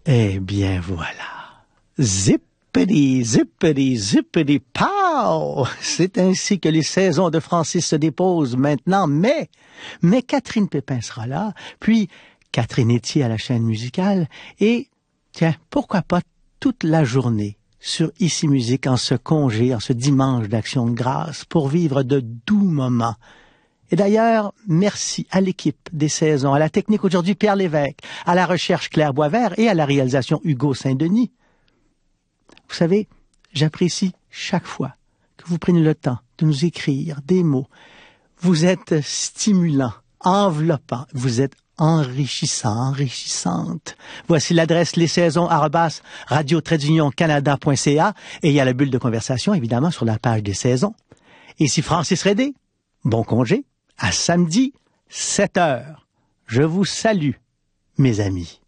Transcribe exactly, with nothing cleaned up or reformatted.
Eh bien voilà. Zippity, zippity, zippity, pow! C'est ainsi que les saisons de Francis se déposent maintenant, mais, mais Catherine Pépin sera là, puis Catherine Etier à la chaîne musicale, et, tiens, pourquoi pas toute la journée sur Ici Musique en ce congé, en ce dimanche d'Action de grâce, pour vivre de doux moments. Et d'ailleurs, merci à l'équipe des saisons, à la technique aujourd'hui Pierre Lévesque, à la recherche Claire Boisvert et à la réalisation Hugo Saint-Denis. Vous savez, j'apprécie chaque fois que vous prenez le temps de nous écrire des mots. Vous êtes stimulant, enveloppant, vous êtes enrichissant, enrichissante. Voici l'adresse lessaisons arobase radio tiret union canada point c a et il y a la bulle de conversation, évidemment, sur la page des saisons. Ici Francis Rédé, bon congé. À samedi, sept heures. Je vous salue, mes amis.